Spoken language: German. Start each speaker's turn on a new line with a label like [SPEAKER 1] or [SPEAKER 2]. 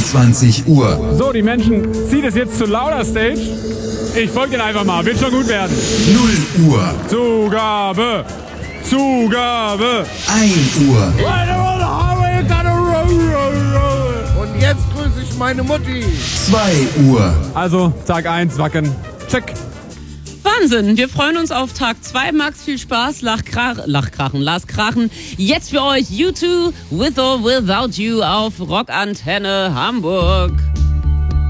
[SPEAKER 1] 21 Uhr.
[SPEAKER 2] So, die Menschen zieht es jetzt zu lauter Stage. Ich folge den einfach mal, wird schon gut werden.
[SPEAKER 1] 0 Uhr.
[SPEAKER 2] Zugabe!
[SPEAKER 1] 1 Uhr.
[SPEAKER 3] Und jetzt grüße ich meine Mutti.
[SPEAKER 1] 2 Uhr.
[SPEAKER 2] Also, Tag 1, Wacken. Check.
[SPEAKER 4] Wahnsinn, wir freuen uns auf Tag 2. Max, viel Spaß, Lars Krachen. Jetzt für euch U2, With or Without You auf Rockantenne Hamburg.